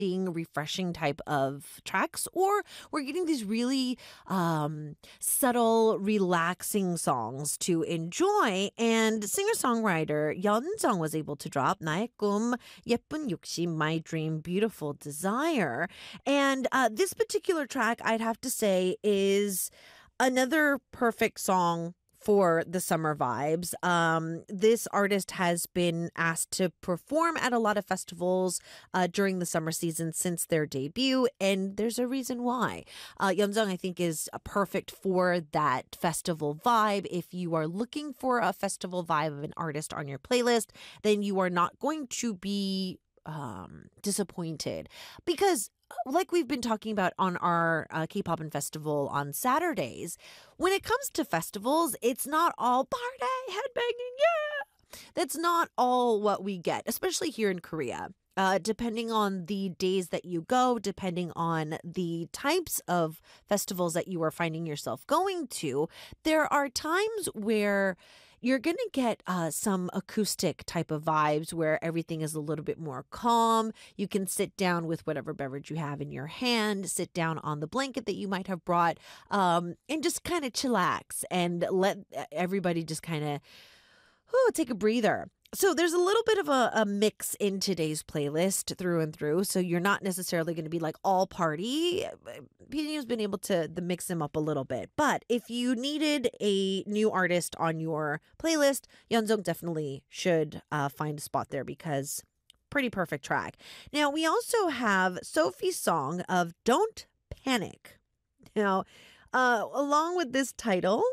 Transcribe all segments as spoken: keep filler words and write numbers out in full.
refreshing type of tracks, or we're getting these really um, subtle, relaxing songs to enjoy. And singer-songwriter Yeon Jung was able to drop 나의 꿈, 예쁜 욕심, my dream, beautiful desire. And uh, this particular track, I'd have to say, is another perfect song for the summer vibes. Um, this artist has been asked to perform at a lot of festivals uh, during the summer season since their debut, and there's a reason why. Uh, Yeonjung, I think, is uh, perfect for that festival vibe. If you are looking for a festival vibe of an artist on your playlist, then you are not going to be um, disappointed, because like we've been talking about on our uh, K-pop and festival on Saturdays, when it comes to festivals, it's not all party, headbanging, yeah. That's not all what we get, especially here in Korea. Uh, depending on the days that you go, depending on the types of festivals that you are finding yourself going to, there are times where you're going to get uh, some acoustic type of vibes where everything is a little bit more calm. You can sit down with whatever beverage you have in your hand, sit down on the blanket that you might have brought, um, and just kind of chillax and let everybody just kind of take a breather. So there's a little bit of a, a mix in today's playlist through and through. So you're not necessarily going to be like all party. P D has been able to the mix them up a little bit. But if you needed a new artist on your playlist, Yeonjung definitely should uh, find a spot there, because pretty perfect track. Now, we also have Sophie's song of Don't Panic. Now, uh, along with this title,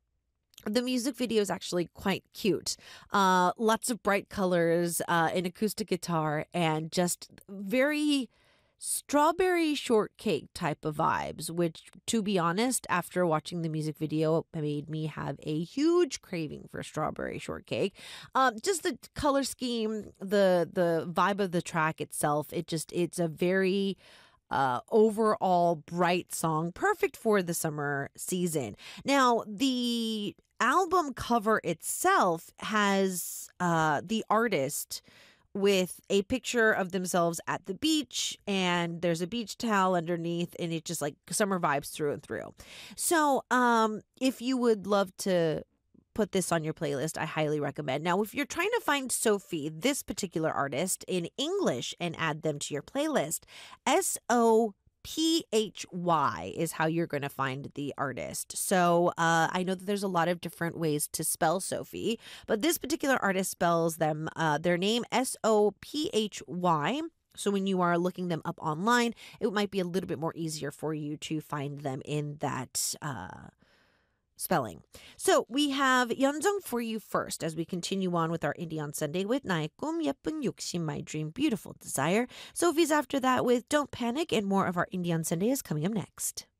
the music video is actually quite cute. Uh, lots of bright colors, uh, an acoustic guitar, and just very strawberry shortcake type of vibes, which, to be honest, after watching the music video, made me have a huge craving for strawberry shortcake. Um, just the color scheme, the the vibe of the track itself, it just, it's a very uh, overall bright song, perfect for the summer season. Now, the album cover itself has uh, the artist with a picture of themselves at the beach, and there's a beach towel underneath, and it just like summer vibes through and through. So um, if you would love to put this on your playlist, I highly recommend. Now, if you're trying to find Sophie, this particular artist, in English and add them to your playlist, S O P H Y is how you're going to find the artist. So uh, I know that there's a lot of different ways to spell Sophie, but this particular artist spells them, uh, their name, S O P H Y. So when you are looking them up online, it might be a little bit more easier for you to find them in that uh spelling. So we have Yeonjung for you first as we continue on with our Indie on Sunday with 나의 꿈, 예쁜 욕심, my dream, beautiful desire. Sophie's after that with Don't Panic, and more of our Indie on Sunday is coming up next.